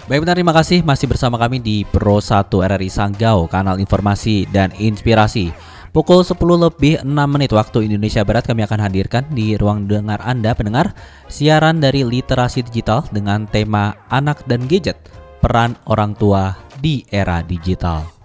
Baik benar, terima kasih masih bersama kami di Pro 1 RRI Sanggau, kanal informasi dan inspirasi. Pukul 10 lebih 6 menit waktu Indonesia Barat kami akan hadirkan di ruang dengar Anda pendengar siaran dari literasi digital dengan tema anak dan gadget, peran orang tua di era digital.